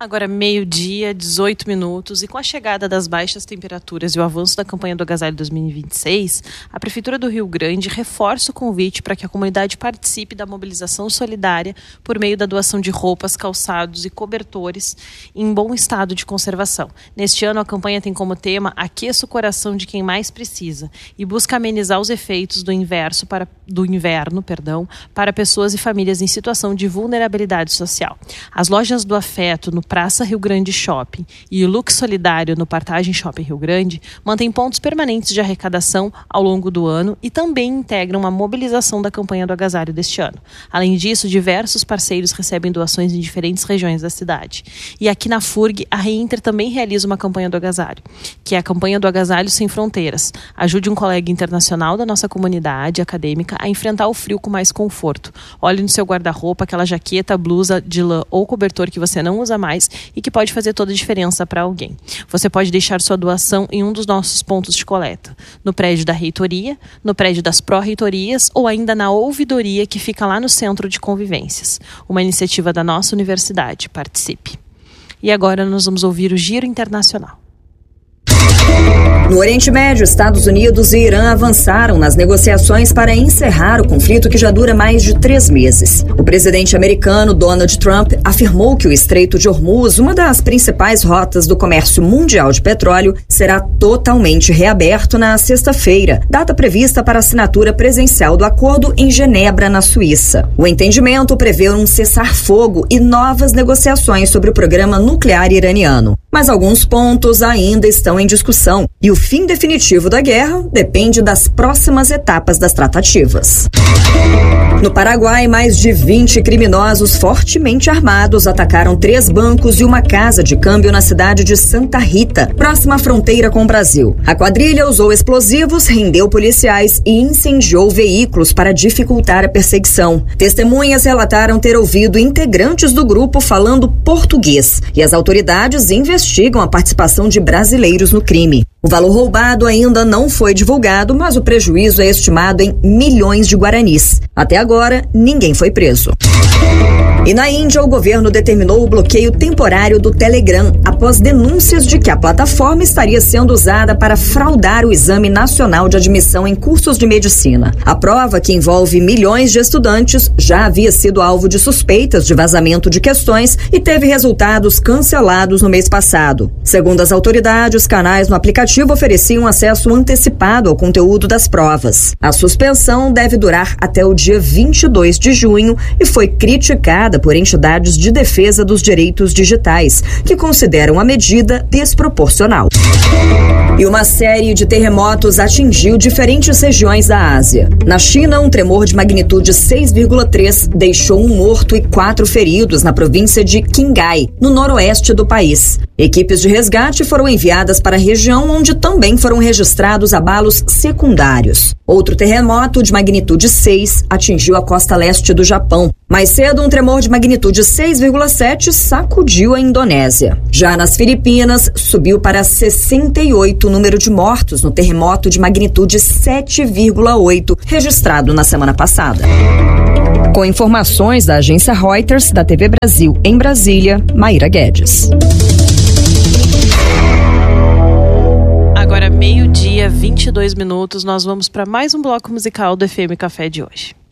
Agora 12h18, e com a chegada das baixas temperaturas e o avanço da campanha do Agasalho 2026, a Prefeitura do Rio Grande reforça o convite para que a comunidade participe da mobilização solidária por meio da doação de roupas, calçados e cobertores em bom estado de conservação. Neste ano, a campanha tem como tema Aqueça o Coração de Quem Mais Precisa e busca amenizar os efeitos do inverno para pessoas e famílias em situação de vulnerabilidade social. As lojas do Afeto, no Praça Rio Grande Shopping e o Look Solidário no Partagem Shopping Rio Grande mantêm pontos permanentes de arrecadação ao longo do ano e também integram a mobilização da campanha do agasalho deste ano. Além disso, diversos parceiros recebem doações em diferentes regiões da cidade. E aqui na FURG, a Reinter também realiza uma campanha do agasalho, que é a campanha do Agasalho Sem Fronteiras. Ajude um colega internacional da nossa comunidade acadêmica a enfrentar o frio com mais conforto. Olhe no seu guarda-roupa aquela jaqueta, blusa de lã ou cobertor que você não usa mais e que pode fazer toda a diferença para alguém. Você pode deixar sua doação em um dos nossos pontos de coleta, no prédio da reitoria, no prédio das pró-reitorias ou ainda na ouvidoria que fica lá no Centro de Convivências. Uma iniciativa da nossa universidade. Participe. E agora nós vamos ouvir o Giro Internacional. No Oriente Médio, Estados Unidos e Irã avançaram nas negociações para encerrar o conflito que já dura mais de 3 meses. O presidente americano Donald Trump afirmou que o Estreito de Hormuz, uma das principais rotas do comércio mundial de petróleo, será totalmente reaberto na sexta-feira, data prevista para a assinatura presencial do acordo em Genebra, na Suíça. O entendimento prevê um cessar-fogo e novas negociações sobre o programa nuclear iraniano. Mas alguns pontos ainda estão em discussão e o fim definitivo da guerra depende das próximas etapas das tratativas. No Paraguai, mais de 20 criminosos fortemente armados atacaram 3 bancos e uma casa de câmbio na cidade de Santa Rita, próxima à fronteira com o Brasil. A quadrilha usou explosivos, rendeu policiais e incendiou veículos para dificultar a perseguição. Testemunhas relataram ter ouvido integrantes do grupo falando português e as autoridades investigam a participação de brasileiros no crime. O valor roubado ainda não foi divulgado, mas o prejuízo é estimado em milhões de guaranis. Até agora, ninguém foi preso. E na Índia, o governo determinou o bloqueio temporário do Telegram após denúncias de que a plataforma estaria sendo usada para fraudar o Exame Nacional de Admissão em cursos de medicina. A prova, que envolve milhões de estudantes, já havia sido alvo de suspeitas de vazamento de questões e teve resultados cancelados no mês passado. Segundo as autoridades, os canais no aplicativo ofereciam acesso antecipado ao conteúdo das provas. A suspensão deve durar até o dia 22 de junho e foi criticada por entidades de defesa dos direitos digitais, que consideram a medida desproporcional. E uma série de terremotos atingiu diferentes regiões da Ásia. Na China, um tremor de magnitude 6,3 deixou um morto e 4 feridos na província de Qinghai, no noroeste do país. Equipes de resgate foram enviadas para a região, onde também foram registrados abalos secundários. Outro terremoto de magnitude 6 atingiu a costa leste do Japão. Mais cedo, um tremor de magnitude 6,7 sacudiu a Indonésia. Já nas Filipinas, subiu para 68 o número de mortos no terremoto de magnitude 7,8 registrado na semana passada. Com informações da agência Reuters, da TV Brasil em Brasília, Maíra Guedes. Agora 12h22, nós vamos para mais um bloco musical do FM Café de hoje.